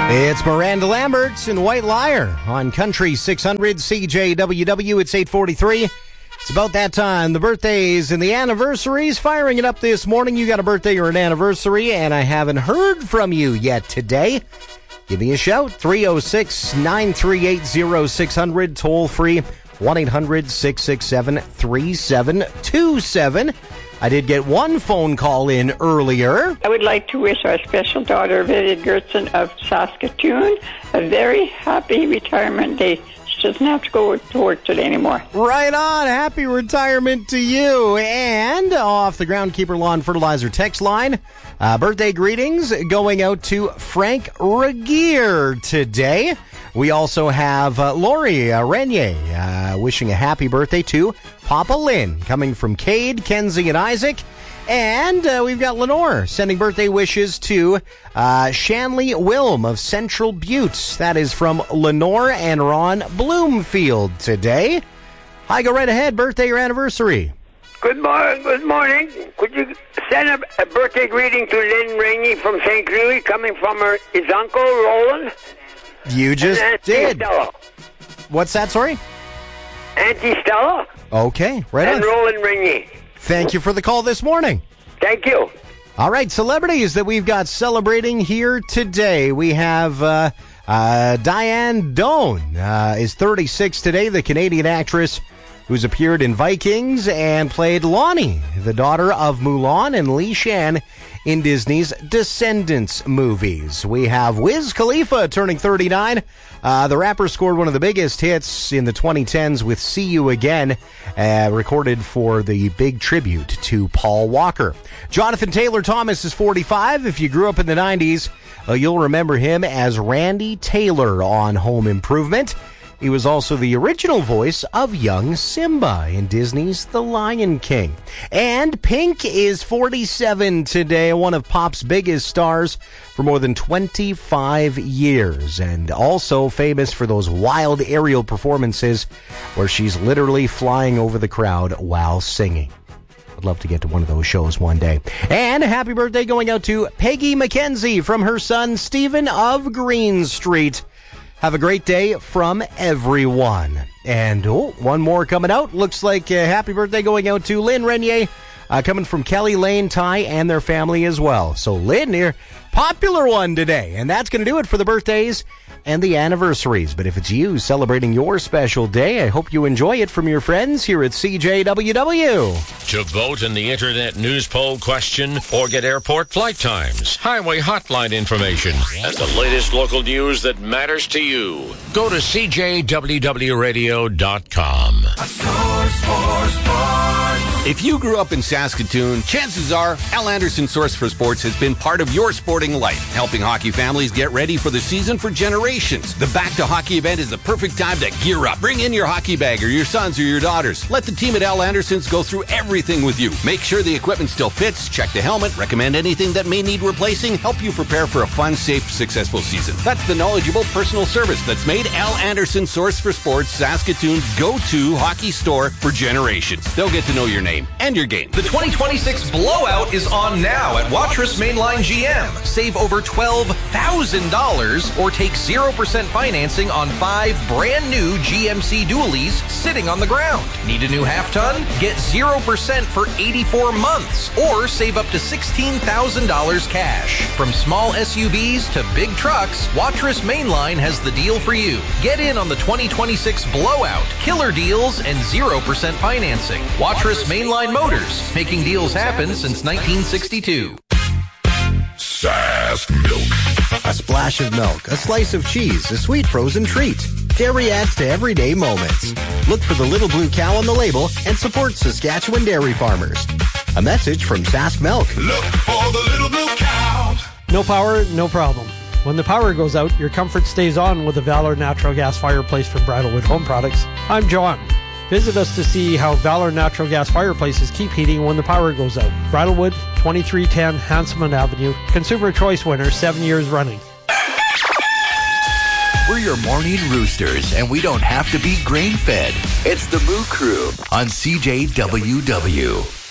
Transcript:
It's Miranda Lambert and White Liar on Country 600 CJWW. It's 8:43. It's about that time. The birthdays and the anniversaries firing it up this morning. You got a birthday or an anniversary, and I haven't heard from you yet today. Give me a shout. 306-938-0600. Toll free 1-800-667-3727. I did get one phone call in earlier. I would like to wish our special daughter, Vivian Gertson of Saskatoon, a very happy retirement day. She doesn't have to go to work today anymore. Right on. Happy retirement to you. And off the Groundkeeper Lawn Fertilizer text line, birthday greetings going out to Frank Regier today. We also have Lori Renier wishing a happy birthday to Papa Lynn, coming from Cade, Kenzie, and Isaac. And we've got Lenore sending birthday wishes to Shanley Wilm of Central Butte. That is from Lenore and Ron Bloomfield today. Hi, go right ahead. Birthday or anniversary? Good morning. Could you send a birthday greeting to Lynn Rainey from St. Louis, coming from his uncle, Roland? You just did. Stella. What's that, sorry? Auntie Stella. Okay, right on. And Roland Rainey. Thank you for the call this morning. Thank you. All right, celebrities that we've got celebrating here today. We have Diane Doan is 36 today, the Canadian actress who's appeared in Vikings and played Lonnie, the daughter of Mulan and Li Shan in Disney's Descendants movies. We have Wiz Khalifa turning 39. The rapper scored one of the biggest hits in the 2010s with See You Again, recorded for the big tribute to Paul Walker. Jonathan Taylor Thomas is 45. If you grew up in the 90s, you'll remember him as Randy Taylor on Home Improvement. He was also the original voice of young Simba in Disney's The Lion King. And Pink is 47 today, one of pop's biggest stars for more than 25 years, and also famous for those wild aerial performances where she's literally flying over the crowd while singing. I'd love to get to one of those shows one day. And a happy birthday going out to Peggy McKenzie from her son Stephen of Green Street. Have a great day from everyone. And one more coming out. Looks like a happy birthday going out to Lynn Renier, coming from Kelly Lane, Ty, and their family as well. So Lynn, you're popular one today. And that's going to do it for the birthdays and the anniversaries. But if it's you celebrating your special day, I hope you enjoy it from your friends here at CJWW. To vote in the Internet News Poll question or get airport flight times, highway hotline information, and the latest local news that matters to you, go to CJWWRadio.com. A source for sports. If you grew up in Saskatoon, chances are Al Anderson Source for Sports has been part of your sporting life, helping hockey families get ready for the season for generations. The Back to Hockey event is the perfect time to gear up. Bring in your hockey bag or your sons or your daughters. Let the team at Al Anderson's go through everything with you. Make sure the equipment still fits, check the helmet, recommend anything that may need replacing, help you prepare for a fun, safe, successful season. That's the knowledgeable personal service that's made Al Anderson Source for Sports Saskatoon's go-to hockey store for generations. They'll get to know your name and your game. The 2026 Blowout is on now at Watrous Mainline GM. Save over $12,000 or take 0% financing on 5 brand new GMC dualies sitting on the ground. Need a new half-ton? Get 0% for 84 months or save up to $16,000 cash. From small SUVs to big trucks, Watrous Mainline has the deal for you. Get in on the 2026 Blowout. Killer deals and 0% financing. Watrous Mainline Motors, making deals happen since 1962. Sask Milk. A splash of milk, a slice of cheese, a sweet frozen treat. Dairy adds to everyday moments. Look for the little blue cow on the label and support Saskatchewan dairy farmers. A message from Sask Milk. Look for the little blue cow. No power, no problem. When the power goes out, your comfort stays on with the Valor Natural Gas Fireplace from Bridalwood Home Products. I'm John. Visit us to see how Valor Natural Gas Fireplaces keep heating when the power goes out. Bridalwood, 2310 Hanselman Avenue. Consumer Choice winner 7 years running. We're your morning roosters, and we don't have to be grain-fed. It's the Moo Crew on CJWW.